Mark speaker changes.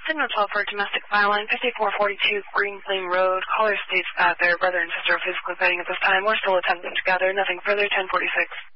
Speaker 1: Signal 12 for domestic file line, 5442 Green Plain Road. Caller states that their brother and sister are physically fighting at this time. We're still attempting to gather. Nothing further, 1046.